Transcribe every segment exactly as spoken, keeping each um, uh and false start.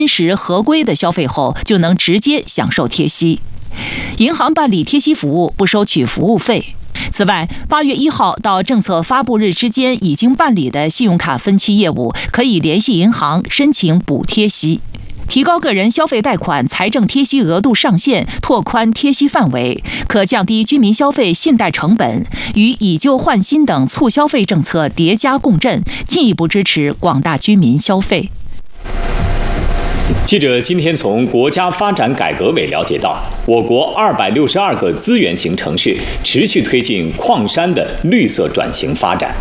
真实合规的消费后，就能直接享受贴息。银行办理贴息服务不收取服务费。此外，八月一号到政策发布日之间已经办理的信用卡分期业务，可以联系银行申请补贴息。提高个人消费贷款财政贴息额度上限，拓宽贴息范围，可降低居民消费信贷成本，与以旧换新等促消费政策叠加共振，进一步支持广大居民消费。 记者今天从国家发展改革委了解到，我国二百六十二个资源型城市持续推进矿山的绿色转型发展。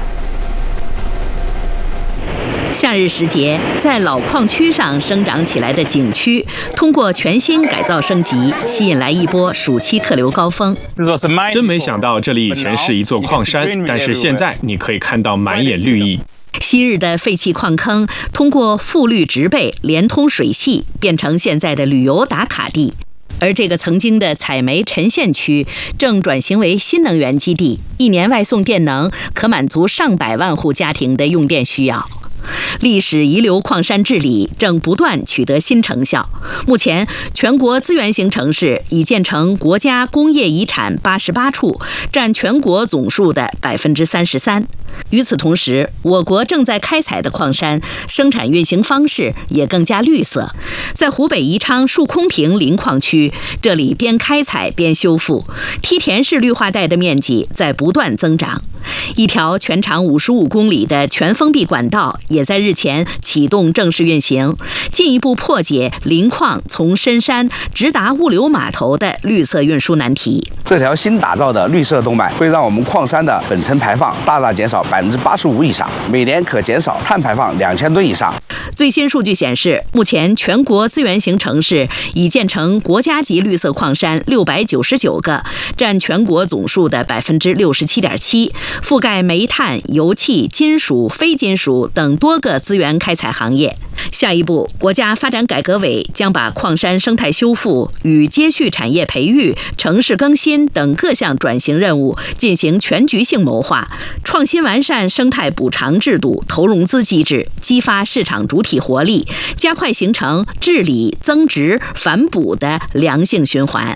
夏日时节，在老矿区上生长起来的景区，通过全新改造升级，吸引来一波暑期客流高峰。 真没想到这里以前是一座矿山，但是现在你可以看到满眼绿意。 昔日的废弃矿坑，通过复绿植被连通水系，变成现在的旅游打卡地。而这个曾经的采煤沉陷区，正转型为新能源基地，一年外送电能可满足上百万户家庭的用电需要。历史遗留矿山治理正不断取得新成效。目前，全国资源型城市已建成国家工业遗产八十八处，占全国总数的百分之三十三。与此同时，我国正在开采的矿山生产运行方式也更加绿色。在湖北宜昌树空坪林矿区，这里边开采边修复，梯田式绿化带的面积在不断增长。一条全长五十五公里的全封闭管道也在日前启动正式运行，进一步破解林矿从深山直达物流码头的绿色运输难题。 这条新打造的绿色动脉会让我们矿山的粉尘排放大大减少百分之八十五以上，每年可减少碳排放两千吨以上。 最新数据显示，目前全国资源型城市已建成国家级绿色矿山六百九十九个，占全国总数的百分之六十七点七，覆盖煤炭、油气、金属、非金属等多个资源开采行业。下一步，国家发展改革委将把矿山生态修复与接续产业培育、城市更新等各项转型任务进行全局性谋划，创新完善生态补偿制度、投融资机制，激发市场主体活力，加快形成治理、增值、反哺的良性循环。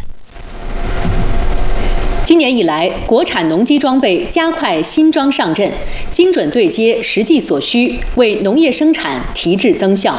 今年以来，国产农机装备加快新装上阵，精准对接实际所需，为农业生产提质增效。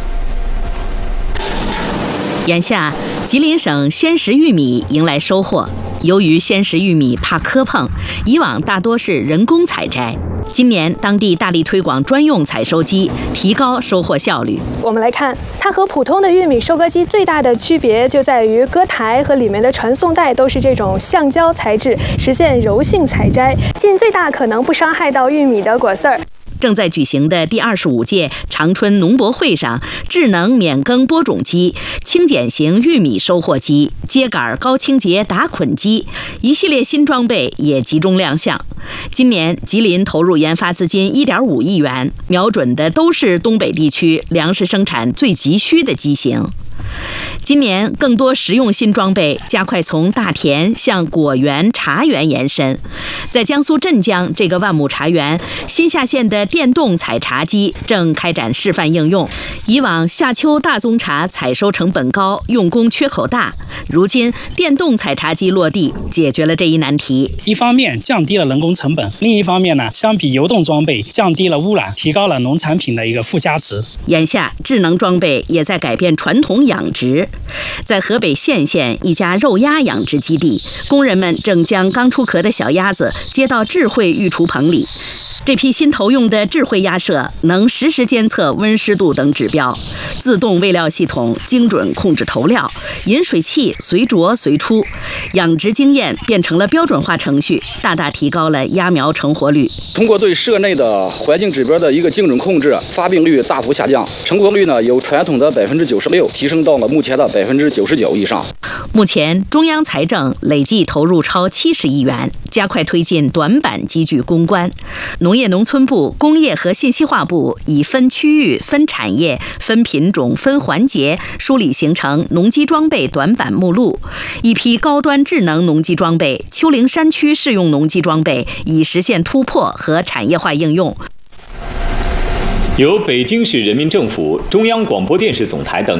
眼下，吉林省鲜食玉米迎来收获。由于鲜食玉米怕磕碰，以往大多是人工采摘。今年，当地大力推广专用采收机，提高收获效率。 我们来看，它和普通的玉米收割机最大的区别就在于割台和里面的传送带都是这种橡胶材质，实现柔性采摘，尽最大可能不伤害到玉米的果穗儿。 正在举行的第二十五届长春农博会上，智能免耕播种机、轻减型玉米收获机、秸秆高清洁打捆机一系列新装备也集中亮相。今年，吉林投入研发资金一点五亿元，瞄准的都是东北地区粮食生产最急需的机型。今年更多实用新装备加快从大田向果园、茶园延伸。在江苏镇江这个万亩茶园，新下线的电动采茶机正开展示范应用。以往夏秋大宗茶采收成本高，用工缺口大，如今电动采茶机落地，解决了这一难题。 一方面降低了人工成本，另一方面呢，相比流动装备降低了污染，提高了农产品的一个附加值。 眼下，智能装备也在改变传统养殖。在河北献县一家肉鸭养殖基地，工人们正将刚出壳的小鸭子接到智慧育雏棚里。这批新投用的智慧鸭舍能实时监测温湿度等指标，自动喂料系统精准控制投料，饮水器随着随出，养殖经验变成了标准化程序，大大提高了鸭苗成活率。 通过对舍内的环境指标的一个精准控制，发病率大幅下降，成活率呢由传统的百分之九十六提升到了目前的百分之九十九以上。 目前，中央财政累计投入超七十亿元，加快推进短板机具攻关。农业农村部、工业和信息化部以分区域、分产业、分品种、分环节梳理形成农机装备短板目录。一批高端智能农机装备、丘陵山区适用农机装备已实现突破和产业化应用。 由北京市人民政府、中央广播电视总台等